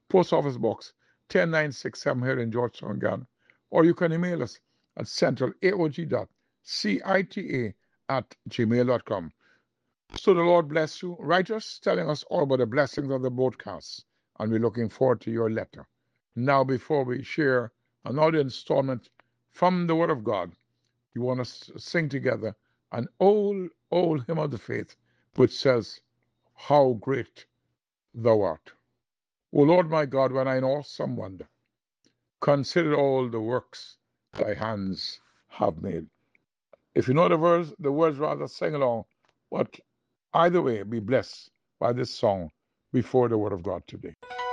Post Office Box 10967 here in Georgetown, Ghana. Or you can email us at centralaog.cita@gmail.com. So the Lord bless you. Write us telling us all about the blessings of the broadcast, and we're looking forward to your letter. Now, before we share another installment from the Word of God, we want to sing together an old hymn of the faith, which says, "How great thou art." O Lord my God, when I in awesome wonder consider all the works thy hands have made. If you know the words rather sing along. But either way, be blessed by this song before the Word of God today.